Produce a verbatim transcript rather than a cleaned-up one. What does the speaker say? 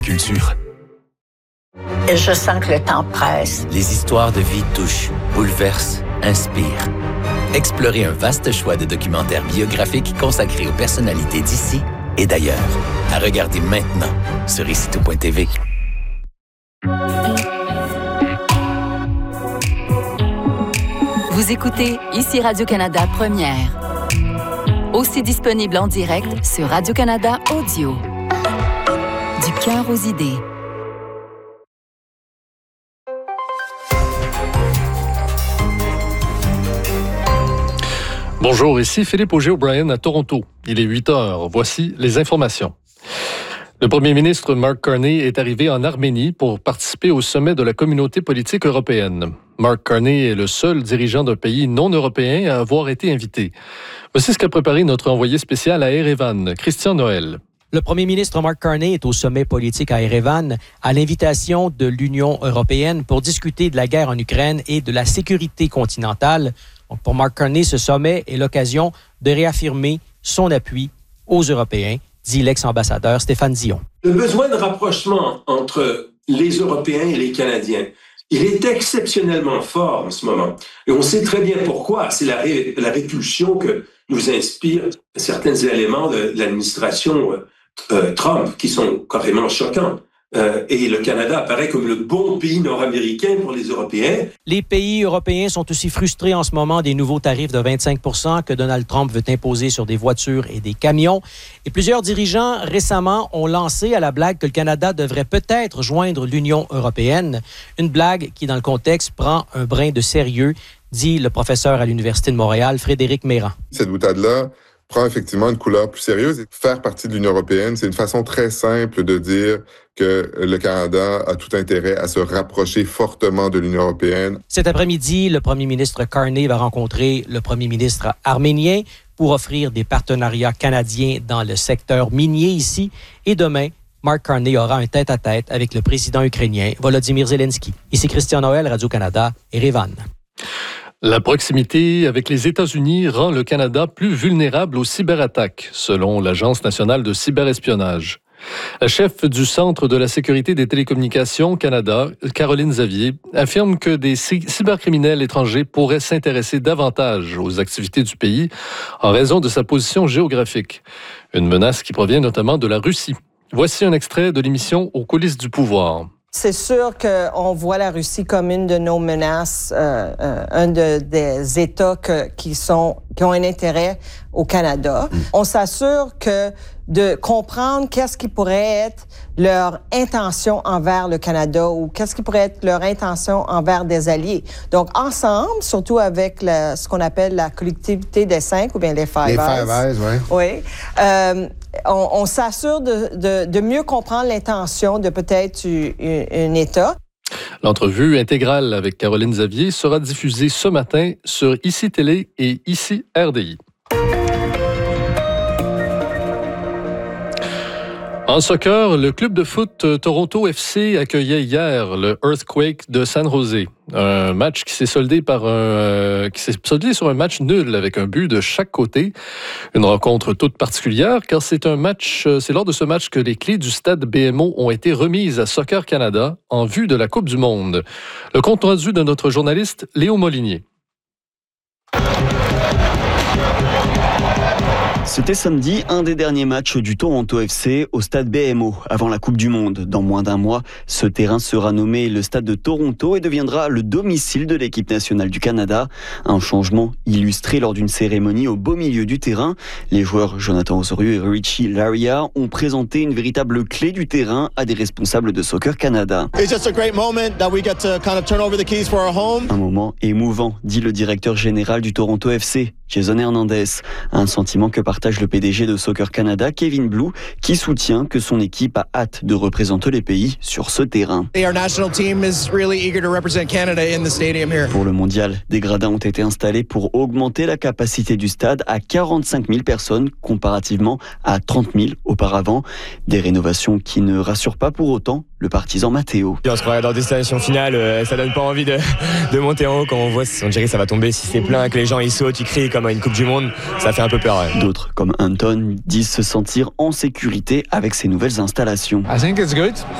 Culture. Et je sens que le temps presse. Les histoires de vie touchent, bouleversent, inspirent. Explorez un vaste choix de documentaires biographiques consacrés aux personnalités d'ici et d'ailleurs. À regarder maintenant sur ici tout point t v. Vous écoutez Ici Radio-Canada Première. Aussi disponible en direct sur Radio-Canada Audio. Du cœur aux idées. Bonjour, ici Philippe Auger-O'Brien à Toronto. Il est huit heures. Voici les informations. Le premier ministre Mark Carney est arrivé en Arménie pour participer au sommet de la communauté politique européenne. Mark Carney est le seul dirigeant d'un pays non européen à avoir été invité. Voici ce qu'a préparé notre envoyé spécial à Erevan, Christian Noël. Le premier ministre Mark Carney est au sommet politique à Erevan à l'invitation de l'Union européenne pour discuter de la guerre en Ukraine et de la sécurité continentale. Donc, pour Mark Carney, ce sommet est l'occasion de réaffirmer son appui aux Européens, dit l'ex-ambassadeur Stéphane Dion. Le besoin de rapprochement entre les Européens et les Canadiens, il est exceptionnellement fort en ce moment. Et on sait très bien pourquoi. C'est la, ré, la répulsion que nous inspirent certains éléments de, de l'administration euh, Trump qui sont carrément choquants. Euh, et le Canada apparaît comme le bon pays nord-américain pour les Européens. Les pays européens sont aussi frustrés en ce moment des nouveaux tarifs de vingt-cinq pour cent que Donald Trump veut imposer sur des voitures et des camions. Et plusieurs dirigeants récemment ont lancé à la blague que le Canada devrait peut-être joindre l'Union européenne. Une blague qui, dans le contexte, prend un brin de sérieux, dit le professeur à l'Université de Montréal, Frédéric Méran. Cette boutade-là prend effectivement une couleur plus sérieuse. Faire partie de l'Union européenne, c'est une façon très simple de dire que le Canada a tout intérêt à se rapprocher fortement de l'Union européenne. Cet après-midi, le premier ministre Carney va rencontrer le premier ministre arménien pour offrir des partenariats canadiens dans le secteur minier ici. Et demain, Mark Carney aura un tête-à-tête avec le président ukrainien Volodymyr Zelensky. Ici Christian Noël, Radio-Canada, Erevan. La proximité avec les États-Unis rend le Canada plus vulnérable aux cyberattaques, selon l'Agence nationale de cyberespionnage. La chef du Centre de la sécurité des télécommunications Canada, Caroline Xavier, affirme que des cybercriminels étrangers pourraient s'intéresser davantage aux activités du pays en raison de sa position géographique. Une menace qui provient notamment de la Russie. Voici un extrait de l'émission Aux coulisses du pouvoir. C'est sûr qu'on voit la Russie comme une de nos menaces, euh, euh, un de, des États que, qui, sont, qui ont un intérêt au Canada. Mm. On s'assure que de comprendre qu'est-ce qui pourrait être leur intention envers le Canada ou qu'est-ce qui pourrait être leur intention envers des alliés. Donc, ensemble, surtout avec la, ce qu'on appelle la collectivité des cinq ou bien les Five Eyes. Les Five Eyes, oui. Oui. Euh, on, on s'assure de, de, de mieux comprendre l'intention de peut-être un État. L'entrevue intégrale avec Caroline Xavier sera diffusée ce matin sur Ici Télé et Ici R D I. En soccer, le club de foot Toronto F C accueillait hier le Earthquake de San Jose. Un match qui s'est soldé par un, euh, qui s'est soldé sur un match nul avec un but de chaque côté. Une rencontre toute particulière car c'est un match, c'est lors de ce match que les clés du stade B M O ont été remises à Soccer Canada en vue de la Coupe du Monde. Le compte rendu de notre journaliste Léo Molinier. C'était samedi, un des derniers matchs du Toronto F C au stade B M O avant la Coupe du Monde. Dans moins d'un mois, ce terrain sera nommé le stade de Toronto et deviendra le domicile de l'équipe nationale du Canada. Un changement illustré lors d'une cérémonie au beau milieu du terrain. Les joueurs Jonathan Osorio et Richie Laryea ont présenté une véritable clé du terrain à des responsables de Soccer Canada. Un moment émouvant, dit le directeur général du Toronto F C, Jason Hernandez. Un sentiment que partage le P D G de Soccer Canada, Kevin Blue, qui soutient que son équipe a hâte de représenter les pays sur ce terrain. Pour le mondial, des gradins ont été installés pour augmenter la capacité du stade à quarante-cinq mille personnes, comparativement à trente mille auparavant. Des rénovations qui ne rassurent pas pour autant le partisan Matteo. On se croirait dans des stations finales, euh, ça donne pas envie de, de monter en haut quand on voit, on dirait que ça va tomber. Si c'est plein, que les gens ils sautent, ils crient comme à une Coupe du Monde, ça fait un peu peur. Ouais. D'autres, comme Anton, disent se sentir en sécurité avec ces nouvelles installations. I think it's good.